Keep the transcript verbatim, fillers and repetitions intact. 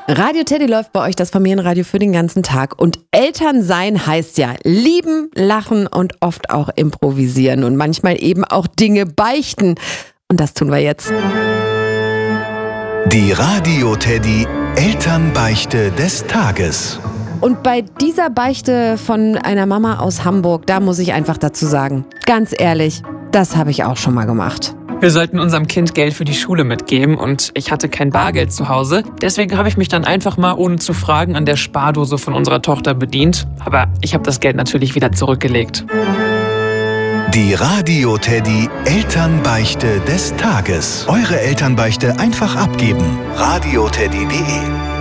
Radio Teddy läuft bei euch das Familienradio für den ganzen Tag. Und Eltern sein heißt ja lieben, lachen und oft auch improvisieren und manchmal eben auch Dinge beichten. Und das tun wir jetzt. Die Radio Teddy Elternbeichte des Tages. Und bei dieser Beichte von einer Mama aus Hamburg, da muss ich einfach dazu sagen, ganz ehrlich, das habe ich auch schon mal gemacht. Wir sollten unserem Kind Geld für die Schule mitgeben und ich hatte kein Bargeld zu Hause. Deswegen habe ich mich dann einfach mal ohne zu fragen an der Spardose von unserer Tochter bedient. Aber ich habe das Geld natürlich wieder zurückgelegt. Die Radio Teddy Elternbeichte des Tages. Eure Elternbeichte einfach abgeben. radio teddy punkt de